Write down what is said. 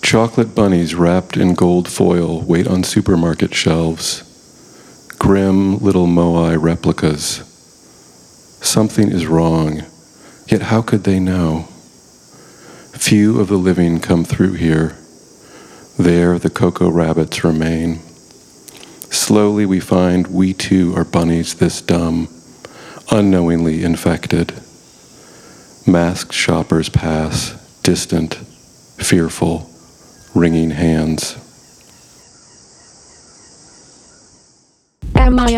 Chocolate bunnies wrapped in gold foil wait on supermarket shelves. Grim little moai replicas. Something is wrong, yet how could they know? Few of the living come through here. There the cocoa rabbits remain. Slowly we find we too are bunnies this dumb, unknowingly infected. Masked shoppers pass, distant, fearful, wringing hands. Am I